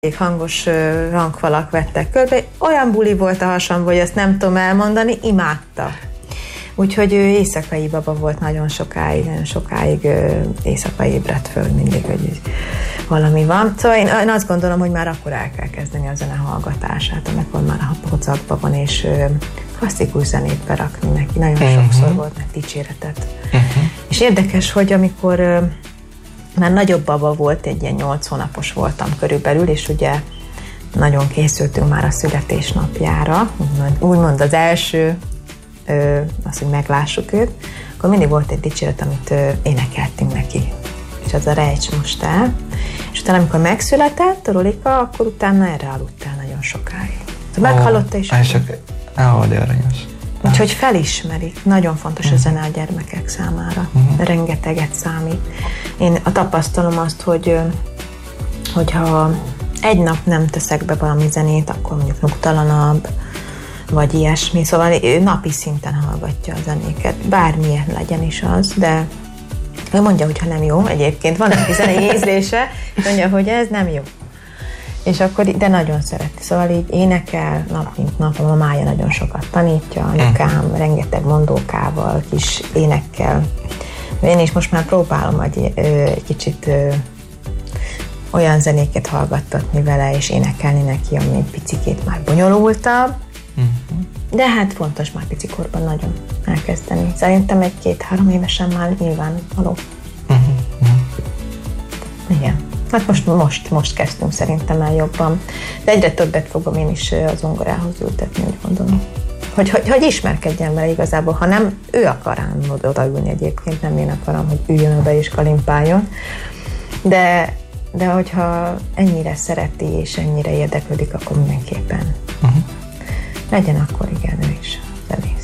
hangos hangfalak vettek körbe. Olyan buli volt a hasam, hogy ezt nem tudom elmondani, imádta. Úgyhogy ő éjszakai baba volt nagyon sokáig éjszaka ébredt föl mindig, hogy valami van. Szóval én azt gondolom, hogy már akkor el kell kezdeni a zene hallgatását, amikor már a pocakban van, és klasszikus zenét berakni neki. Nagyon sokszor volt meg dicséretet. És érdekes, hogy amikor már nagyobb baba volt, egy ilyen 8 hónapos voltam körülbelül, és ugye nagyon készültünk már a születésnapjára, úgymond az első, az, hogy meglássuk őt, akkor mindig volt egy dicséret, amit énekeltünk neki. És az a Rejts most el. És utána, amikor megszületett a Rolika, akkor utána erre aludtál nagyon sokáig. Meghallotta is. De aranyos. Úgyhogy felismerik. Nagyon fontos a zene a gyermekek számára. Rengeteget számít. Én tapasztalom azt, hogyha egy nap nem teszek be valami zenét, akkor mondjuk nyugtalanabb, vagy ilyesmi. Szóval ő napi szinten hallgatja a zenéket. Bármilyen legyen is az, de ő mondja, hogyha nem jó. Egyébként van neki zenei ízlése, mondja, hogy ez nem jó. És akkor, de nagyon szereti. Szóval így énekel nap mint nap, a mamája nagyon sokat tanítja, anyukám rengeteg mondókával, kis énekkel. Én is most már próbálom egy kicsit olyan zenéket hallgattatni vele, és énekelni neki, ami egy picikét már bonyolultabb. De hát fontos már picikorban nagyon elkezdeni. Szerintem 1-2-3 évesen már nyilván való. Igen. Hát most kezdtünk szerintem el jobban. De egyre többet fogom én is az zongorához ültetni, úgy gondolom. Hogy ismerkedjen vele igazából, ha nem ő akar ám odaülni egyébként, nem én akarom, hogy üljön oda és kalimpáljon. De hogyha ennyire szereti és ennyire érdeklődik, akkor mindenképpen legyen akkor igen, ő is zenész.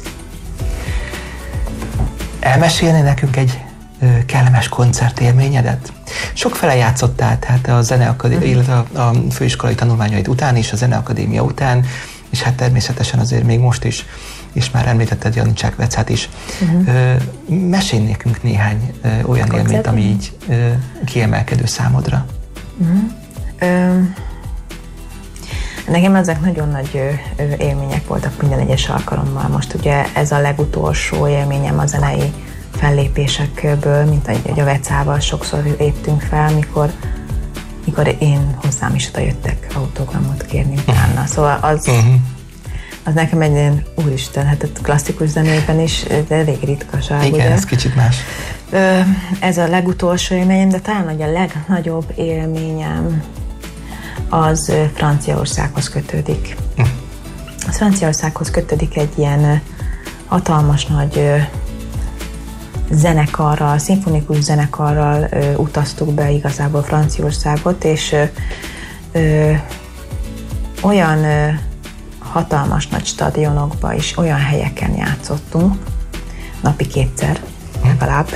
Elmesélni nekünk egy kellemes koncertélményedet? Sokfele játszottál, tehát a zeneakadémia, illetve a főiskolai tanulmányaid után is, a zeneakadémia után, és hát természetesen azért még most is, és már említetted Janicsák Vecát is. Mesélj nekünk néhány olyan élményt, ami így kiemelkedő számodra. Nekem ezek nagyon nagy élmények voltak minden egyes alkalommal. Most ugye ez a legutolsó élményem a zenei fellépésekből, mint a Vecával sokszor léptünk fel, mikor én hozzám is oda jöttek autogramot kérni utána. Szóval az nekem egy ilyen, úristen, hát a klasszikus zenében is, de elég ritkaság. Igen, ugye? Ez kicsit más. Ez a legutolsó élményem, de talán hogy a legnagyobb élményem az Franciaországhoz kötődik. Az Franciaországhoz kötődik egy ilyen hatalmas nagy zenekarral, szimfonikus zenekarral utaztuk be igazából Franciaországot, és olyan hatalmas nagy stadionokba és olyan helyeken játszottunk, napi 2-szer legalább,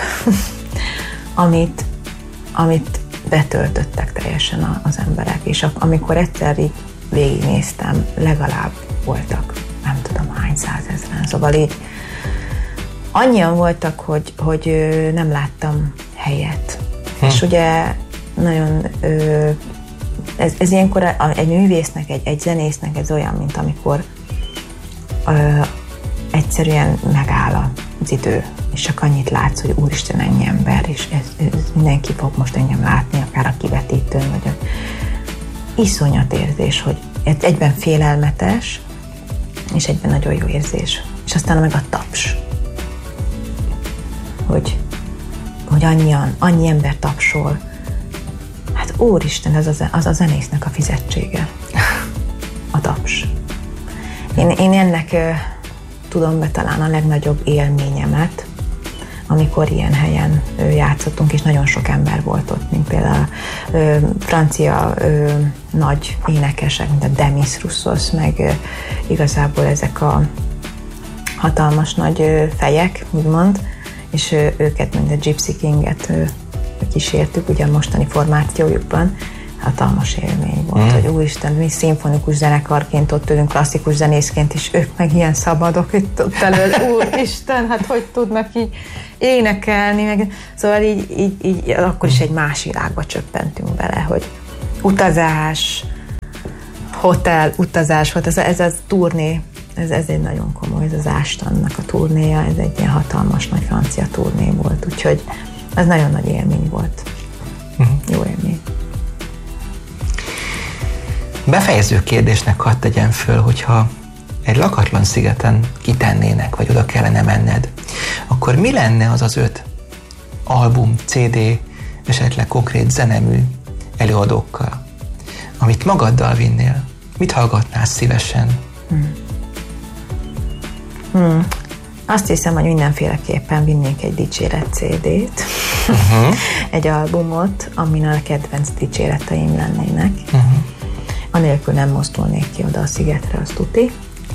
amit betöltöttek teljesen az emberek, és amikor egyszer így végignéztem, legalább voltak, nem tudom hány 100 000-en, szóval így annyian voltak, hogy nem láttam helyet. És ugye nagyon ez ilyenkor egy művésznek, egy zenésznek ez olyan, mint amikor egyszerűen megáll az idő, és csak annyit látsz, hogy úristen, ennyi ember, és ez mindenki fog most engem látni, akár a kivetítőn, vagy a iszonyat érzés, hogy egyben félelmetes, és egyben nagyon jó érzés. És aztán meg a taps. Hogy annyi ember tapsol. Hát úristen, az a zenésznek a fizetsége. A taps. Én ennek tudom be talán a legnagyobb élményemet, amikor ilyen helyen játszottunk, és nagyon sok ember volt ott, mint például francia nagy énekesek, mint a Demis Roussos, meg igazából ezek a hatalmas nagy fejek, úgymond, és őket, mint a Gypsy Kinget kísértük, ugye a mostani formációjukban. Hatalmas élmény volt, hogy úristen, mi szimfonikus zenekarként ott ülünk, klasszikus zenészként, és ők meg ilyen szabadok itt ott elől. Úristen, hát hogy tudnak így énekelni, meg szóval így akkor is egy más világba csöppentünk bele, hogy utazás, hotel utazás volt, ez a turné, ez egy nagyon komoly, ez az Ástannak a turnéja, ez egy ilyen hatalmas nagy francia turné volt, úgyhogy ez nagyon nagy élmény volt. Jó élmény. Befejező kérdésnek hadd tegyem föl, hogyha egy lakatlan szigeten kitennének, vagy oda kellene menned, akkor mi lenne az az 5 album, CD, esetleg konkrét zenemű előadókkal, amit magaddal vinnél? Mit hallgatnál szívesen? Azt hiszem, hogy mindenféleképpen vinnék egy dicséret CD-t, egy albumot, amin a kedvenc dicséreteim lennének. Anélkül nem mozdulnék ki oda a szigetre, azt tuti.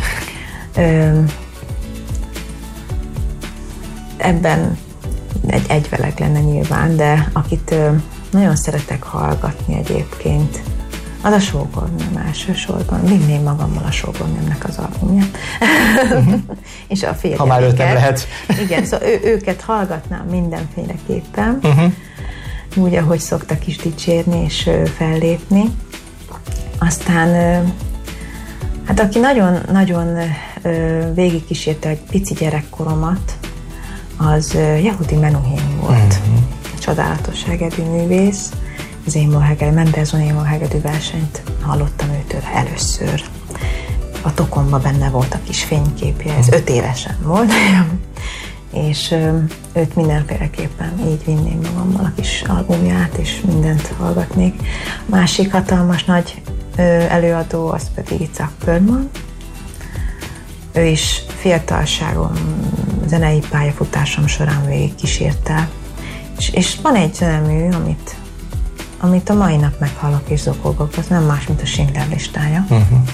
Ebben egy egyveleg lenne nyilván, de akit nagyon szeretek hallgatni egyébként, az a Sógornőm elsősorban. Vinném magammal a Sógornőmnek az albumját. És a férjeiket. Ha már őt nem lehet. Igen, szóval őket hallgatnám mindenféleképpen. Úgy, ahogy szoktak is dicsérni és fellépni. Aztán, hát aki nagyon végigkísérte egy pici gyerekkoromat, az Yehudi Menuhin volt. Csodálatos hegedű művész. Az Mendelssohn émolhegedű versenyt hallottam őtől először. A tokomban benne volt a kis fényképje, ez 5 évesen volt, és őt mindenféleképpen így vinném magammal a kis albumját, és mindent hallgatnék. A másik hatalmas nagy előadó, az pedig Itzhak Perlman. Ő is fiatalságom, zenei pályafutásom során végig kísérte. És van egy zenemű, amit a mai nap meghallok és zokogok, az nem más, mint a Schindler listája.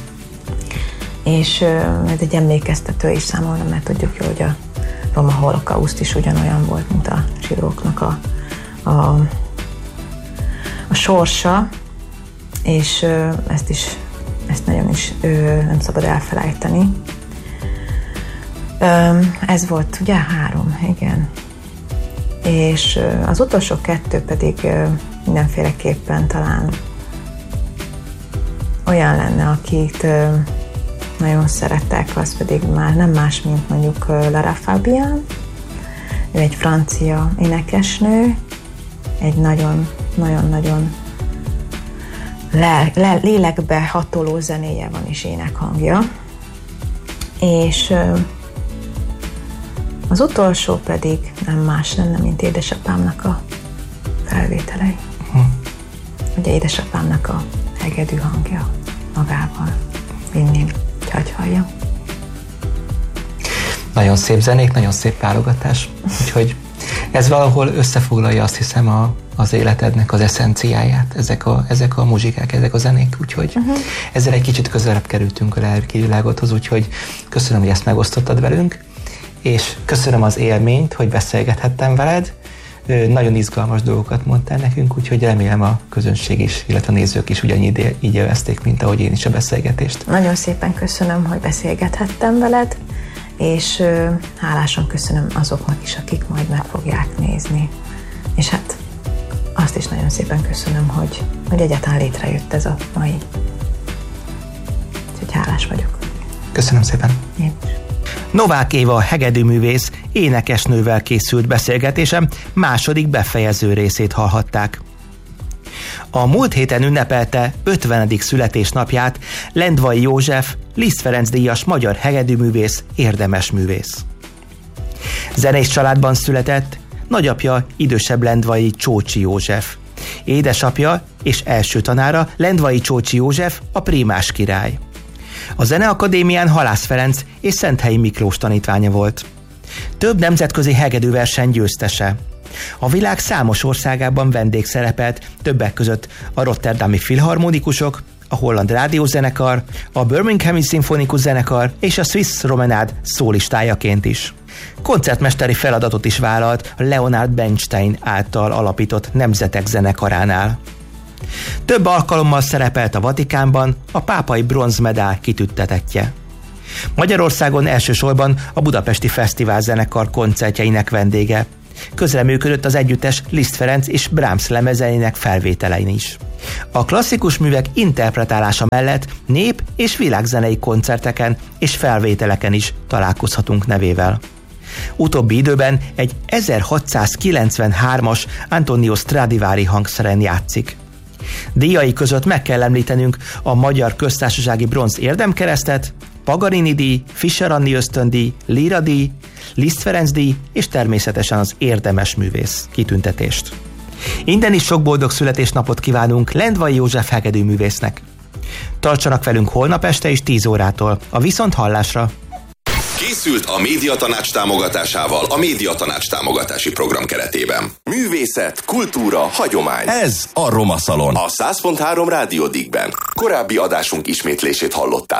És ez egy emlékeztető is számomra, mert tudjuk jó, hogy a roma holokauszt is ugyanolyan volt, mint a zsidóknak a sorsa, és ezt nagyon is nem szabad elfelejteni. Ez volt ugye 3, igen. És az utolsó 2 pedig mindenféleképpen talán olyan lenne, akit nagyon szeretek, az pedig már nem más, mint mondjuk Lara Fabian. Ő egy francia énekesnő, egy nagyon-nagyon lélekbe hatoló zenéje van és énekhangja. És az utolsó pedig nem más lenne, mint édesapámnak a felvételei. Ugye édesapámnak a hegedű hangja magával vinném, hogy halljam. Nagyon szép zenék, nagyon szép válogatás. Úgyhogy ez valahol összefoglalja, azt hiszem, az életednek az eszenciáját, ezek a muzsikák, ezek a zenék, úgyhogy ezzel egy kicsit közelebb kerültünk a lelki világodhoz, úgyhogy köszönöm, hogy ezt megosztottad velünk, és köszönöm az élményt, hogy beszélgethettem veled. Nagyon izgalmas dolgokat mondtál nekünk, úgyhogy remélem a közönség is, illetve a nézők is ugyanígy így élvezték, mint ahogy én is a beszélgetést. Nagyon szépen köszönöm, hogy beszélgethettem veled, és hálásan köszönöm azoknak is, akik majd meg fogják nézni. És hát azt is nagyon szépen köszönöm, hogy egyáltalán létrejött ez a mai. Úgyhogy hálás vagyok. Köszönöm szépen. Én is. Novák Éva hegedűművész énekesnővel készült beszélgetésem második befejező részét hallhatták. A múlt héten ünnepelte 50. születésnapját Lendvai József, Liszt Ferenc díjas magyar hegedűművész, érdemesművész. Zenés családban született, nagyapja idősebb Lendvai Csócsi József. Édesapja és első tanára Lendvai Csócsi József, a prímás király. A Zeneakadémián Halász Ferenc és Szenthelyi Miklós tanítványa volt. Több nemzetközi hegedűverseny győztese. A világ számos országában vendégszerepelt, többek között a Rotterdami Filharmonikusok, a Holland Rádiózenekar, a Birminghami Szimfonikus Zenekar és a Swiss Romenade szólistájaként is. Koncertmesteri feladatot is vállalt a Leonard Bernstein által alapított Nemzetek Zenekaránál. Több alkalommal szerepelt a Vatikánban, a pápai bronzmedál kitüntetettje. Magyarországon elsősorban a Budapesti Fesztivál Zenekar koncertjeinek vendége. Közreműködött az együttes Liszt Ferenc és Brahms lemezeinek felvételein is. A klasszikus művek interpretálása mellett nép- és világzenei koncerteken és felvételeken is találkozhatunk nevével. Utóbbi időben egy 1693-as Antonio Stradivari hangszeren játszik. Díjai között meg kell említenünk a Magyar Köztársasági Bronz Érdemkeresztet, Paganini díj, Fischer Anni ösztöndíj, Lira díj, Liszt Ferenc díj és természetesen az érdemes művész kitüntetést. Innen is sok boldog születésnapot kívánunk Lendvai József hegedűművésznek. Tartsanak velünk holnap este is 10 órától a Viszonthallásra. Készült a Médiatanács támogatásával a Médiatanács támogatási program keretében. Művészet, kultúra, hagyomány. Ez a Roma Szalon. A 100.3 Rádió Digben. Korábbi adásunk ismétlését hallották.